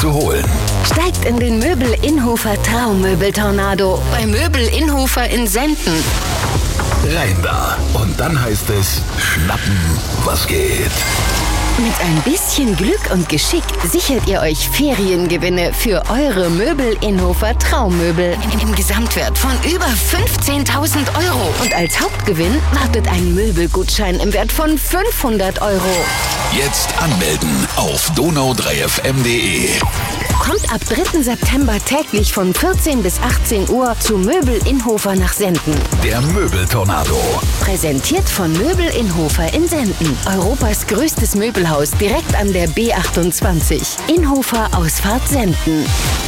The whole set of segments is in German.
zu holen. Steigt in den Möbel-Inhofer Traummöbel-Tornado bei Möbel-Inhofer in Senden. Rein da. Und dann heißt es schnappen, was geht. Mit ein bisschen Glück und Geschick sichert ihr euch Feriengewinne für eure Möbel-Inhofer Traummöbel im Gesamtwert von über 15.000 Euro. Und als Hauptgewinn wartet ein Möbelgutschein im Wert von 500 Euro. Jetzt anmelden auf donau3fm.de. Kommt ab 3. September täglich von 14 bis 18 Uhr zu Möbel-Inhofer nach Senden. Der Möbeltornado. Präsentiert von Möbel-Inhofer in Senden. Europas größtes Möbelhaus direkt an der B28. Inhofer Ausfahrt Senden.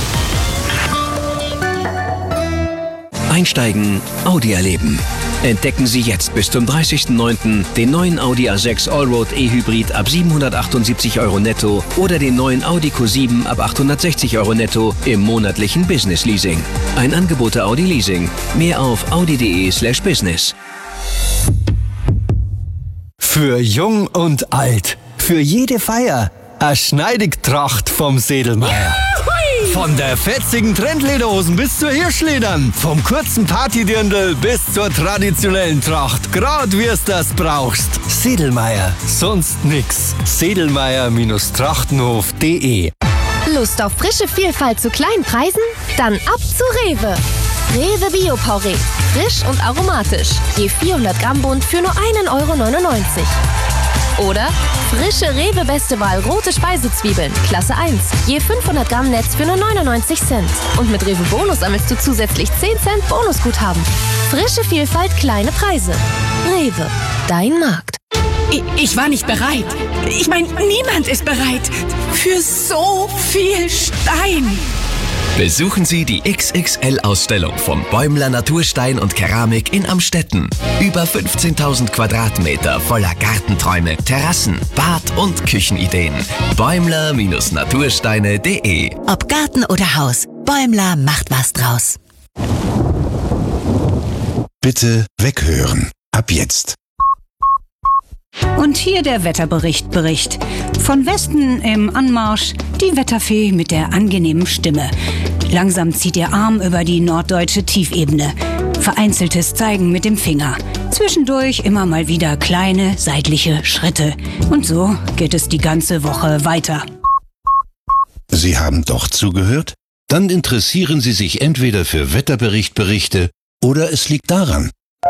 Einsteigen, Audi erleben. Entdecken Sie jetzt bis zum 30.09. den neuen Audi A6 Allroad E-Hybrid ab 778 Euro netto oder den neuen Audi Q7 ab 860 Euro netto im monatlichen Business Leasing. Ein Angebot der Audi Leasing. Mehr auf audi.de/business. Für jung und alt, für jede Feier, eine Schneidigtracht vom Sedlmeier. Von der fetzigen Trendlederhosen bis zur Hirschledern, vom kurzen Partydirndl bis zur traditionellen Tracht, grad wie es das brauchst. Sedlmeier, sonst nix. Sedlmeier-trachtenhof.de. Lust auf frische Vielfalt zu kleinen Preisen? Dann ab zu Rewe. Rewe Bio-Porree. Frisch und aromatisch. Je 400 Gramm Bund für nur 1,99 Euro. Oder frische Rewe Beste Wahl rote Speisezwiebeln, Klasse 1. Je 500 Gramm Netz für nur 99 Cent. Und mit Rewe Bonus sammelst du zusätzlich 10 Cent Bonusguthaben. Frische Vielfalt, kleine Preise. Rewe, dein Markt. Ich war nicht bereit. Ich meine, niemand ist bereit für so viel Stein. Besuchen Sie die XXL-Ausstellung von Bäumler Naturstein und Keramik in Amstetten. Über 15.000 Quadratmeter voller Gartenträume, Terrassen, Bad- und Küchenideen. Bäumler-natursteine.de. Ob Garten oder Haus, Bäumler macht was draus. Bitte weghören. Ab jetzt. Und hier der Wetterbericht. Von Westen im Anmarsch die Wetterfee mit der angenehmen Stimme. Langsam zieht ihr Arm über die norddeutsche Tiefebene. Vereinzeltes Zeigen mit dem Finger. Zwischendurch immer mal wieder kleine seitliche Schritte. Und so geht es die ganze Woche weiter. Sie haben doch zugehört? Dann interessieren Sie sich entweder für Wetterberichte oder es liegt daran.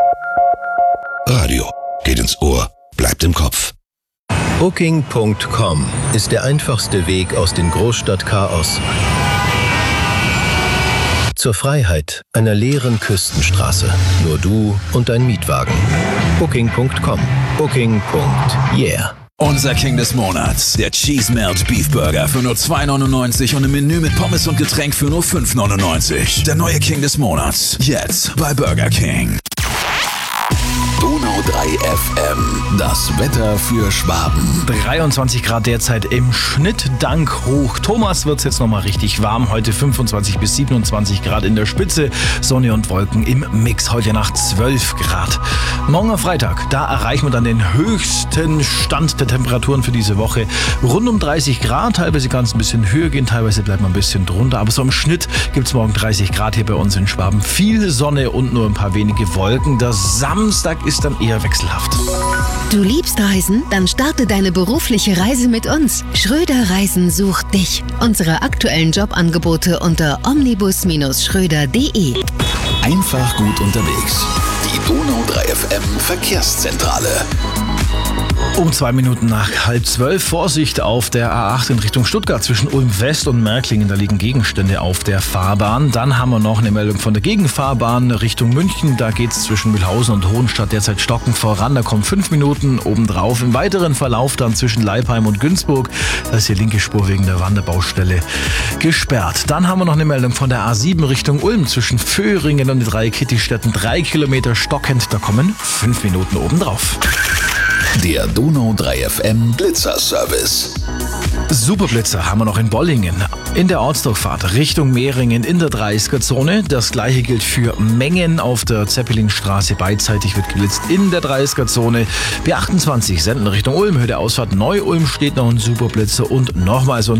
Radio geht ins Ohr. Bleibt im Kopf. Booking.com ist der einfachste Weg aus dem Großstadtchaos zur Freiheit einer leeren Küstenstraße. Nur du und dein Mietwagen. Booking.com. Booking.yeah. Unser King des Monats, der Cheese Melt Beef Burger für nur 2,99 und ein Menü mit Pommes und Getränk für nur 5,99. Der neue King des Monats, jetzt bei Burger King. Donau 3 FM, das Wetter für Schwaben. 23 Grad derzeit im Schnitt, dank Hoch Thomas wird es jetzt nochmal richtig warm. Heute 25 bis 27 Grad in der Spitze, Sonne und Wolken im Mix. Heute Nacht 12 Grad. Morgen am Freitag, da erreichen wir dann den höchsten Stand der Temperaturen für diese Woche. Rund um 30 Grad, teilweise kann es ein bisschen höher gehen, teilweise bleibt man ein bisschen drunter. Aber so im Schnitt gibt es morgen 30 Grad hier bei uns in Schwaben. Viel Sonne und nur ein paar wenige Wolken. Der Samstag ist dann eher wechselhaft. Du liebst Reisen? Dann starte deine berufliche Reise mit uns. Schröder Reisen sucht dich. Unsere aktuellen Jobangebote unter omnibus-schröder.de. Einfach gut unterwegs. Die Donau 3 FM Verkehrszentrale. Um 2 Minuten nach 11:30 Vorsicht auf der A8 in Richtung Stuttgart zwischen Ulm West und Märklingen. Da liegen Gegenstände auf der Fahrbahn. Dann haben wir noch eine Meldung von der Gegenfahrbahn Richtung München. Da geht es zwischen Mühlhausen und Hohenstadt derzeit stockend voran. Da kommen 5 Minuten obendrauf. Im weiteren Verlauf dann zwischen Leipheim und Günzburg. Da ist die linke Spur wegen der Wanderbaustelle gesperrt. Dann haben wir noch eine Meldung von der A7 Richtung Ulm zwischen Vöhringen und den 3 Kittistädten. 3 Kilometer stockend. Da kommen 5 Minuten obendrauf. Der Donau 3 FM Blitzer-Service. Superblitzer haben wir noch in Bollingen. In der Ortsdurchfahrt Richtung Mehringen in der 30er-Zone. Das gleiche gilt für Mengen auf der Zeppelinstraße. Beidseitig wird geblitzt in der 30er-Zone. B28 Senden Richtung Ulm. Höhe der Ausfahrt Neu-Ulm steht noch ein Superblitzer und nochmal so ein